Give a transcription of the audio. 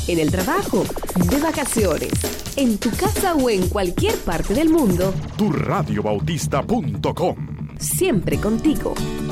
en el trabajo, de vacaciones, en tu casa o en cualquier parte del mundo. TuRadioBautista.com. Siempre contigo.